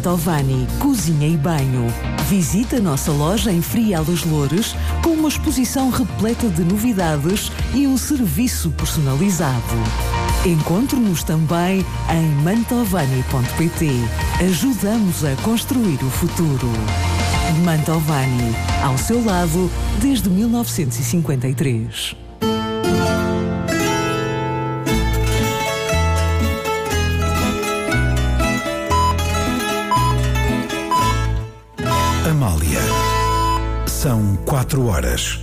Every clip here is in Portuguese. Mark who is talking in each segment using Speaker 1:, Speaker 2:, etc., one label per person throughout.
Speaker 1: Mantovani Cozinha e Banho. Visite a nossa loja em Frial dos Loures com uma exposição repleta de novidades e um serviço personalizado. Encontre-nos também em mantovani.pt. Ajudamos a construir o futuro. Mantovani, ao seu lado desde 1953.
Speaker 2: Amália. São 4 horas.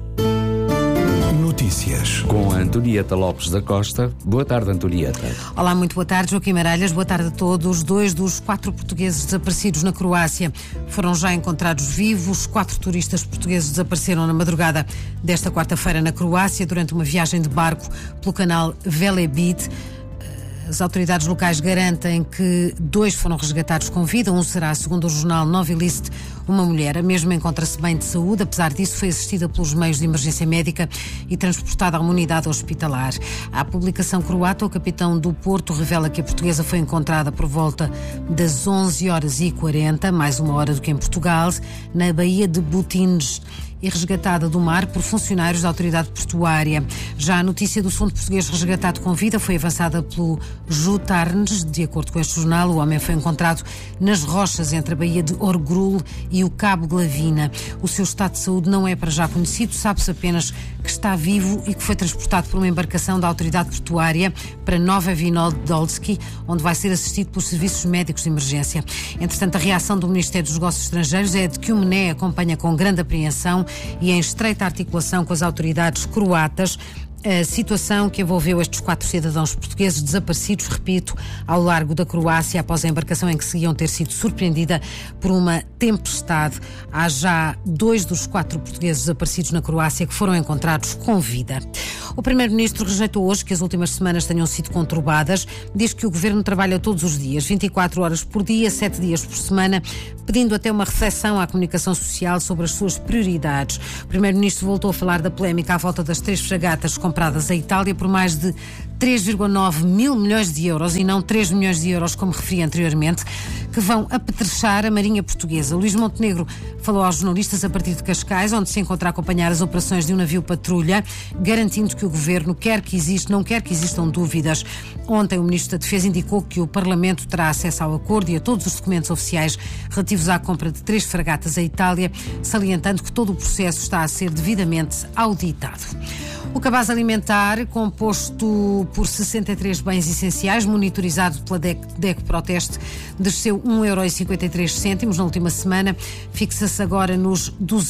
Speaker 2: Notícias.
Speaker 3: Com a Antonieta Lopes da Costa. Boa tarde, Antonieta.
Speaker 4: Olá, muito boa tarde, Joaquim Maralhas. Boa tarde a todos. 2 dos 4 portugueses desaparecidos na Croácia foram já encontrados vivos. 4 turistas portugueses desapareceram na madrugada desta quarta-feira na Croácia durante uma viagem de barco pelo canal Velebit. As autoridades locais garantem que 2 foram resgatados com vida. Um será, segundo o jornal Novi List, uma mulher. A mesma encontra-se bem de saúde. Apesar disso, foi assistida pelos meios de emergência médica e transportada a uma unidade hospitalar. À publicação croata, o capitão do Porto revela que a portuguesa foi encontrada por volta das 11h40, mais 1 hora do que em Portugal, na Baía de Butines, e resgatada do mar por funcionários da autoridade portuária. Já a notícia do segundo português resgatado com vida foi avançada pelo Jutarnes. De acordo com este jornal, o homem foi encontrado nas rochas entre a Baía de Orgrul e o Cabo Glavina. O seu estado de saúde não é para já conhecido, sabe-se apenas que está vivo e que foi transportado por uma embarcação da autoridade portuária para Nova Vinodolski, onde vai ser assistido pelos serviços médicos de emergência. Entretanto, a reação do Ministério dos Negócios Estrangeiros é de que o MNE acompanha com grande apreensão e em estreita articulação com as autoridades croatas a situação que envolveu estes 4 cidadãos portugueses desaparecidos, repito, ao largo da Croácia, após a embarcação em que seguiam ter sido surpreendida por uma tempestade. Há já 2 dos 4 portugueses desaparecidos na Croácia que foram encontrados com vida. O Primeiro-Ministro rejeitou hoje que as últimas semanas tenham sido conturbadas. Diz que o Governo trabalha todos os dias, 24 horas por dia, 7 dias por semana, pedindo até uma reflexão à comunicação social sobre as suas prioridades. O Primeiro-Ministro voltou a falar da polémica à volta das 3 fragatas compradas à Itália por mais de 3,9 mil milhões de euros e não 3 milhões de euros, como referi anteriormente, que vão apetrechar a Marinha Portuguesa. Luís Montenegro falou aos jornalistas a partir de Cascais, onde se encontra a acompanhar as operações de um navio patrulha, garantindo que o Governo não quer que existam dúvidas. Ontem, o Ministro da Defesa indicou que o Parlamento terá acesso ao acordo e a todos os documentos oficiais relativos à compra de 3 fragatas à Itália, salientando que todo o processo está a ser devidamente auditado. O cabaz alimentar, composto por 63 bens essenciais, monitorizado pela DECO Proteste, desceu 1,53€ na última semana, fixa-se agora nos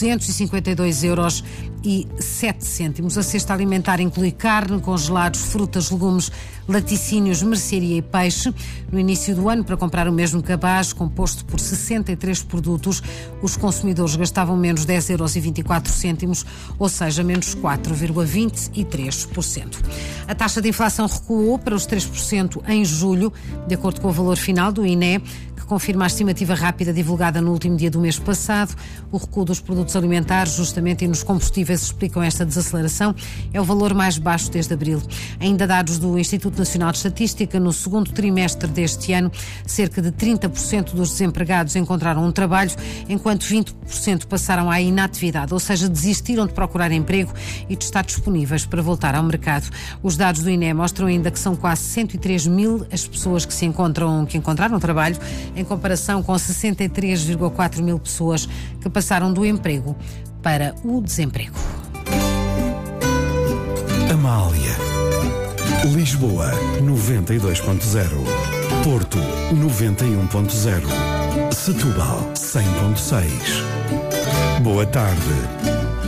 Speaker 4: 252,07€. A cesta alimentar inclui carne, congelados, frutas, legumes, laticínios, mercearia e peixe. No início do ano, para comprar o mesmo cabaz, composto por 63 produtos, os consumidores gastavam menos 10,24€, ou seja, menos 4,23%. A taxa de inflação recuou para os 3% em julho, de acordo com o valor final do INE, que confirma a estimativa rápida divulgada no último dia do mês passado. O recuo dos produtos alimentares, justamente, e nos combustíveis explicam esta desaceleração. É o valor mais baixo desde abril. Ainda dados do Instituto Nacional de Estatística, no segundo trimestre deste ano, cerca de 30% dos desempregados encontraram um trabalho, enquanto 20% passaram à inatividade, ou seja, desistiram de procurar emprego e de estar disponíveis para voltar ao mercado. Os dados do INE mostram ainda que são quase 103 mil as pessoas que encontraram trabalho, em comparação com 63,4 mil pessoas que passaram do emprego para o desemprego.
Speaker 2: Amália. Lisboa 92.0, Porto 91.0, Setúbal 100.6. Boa tarde.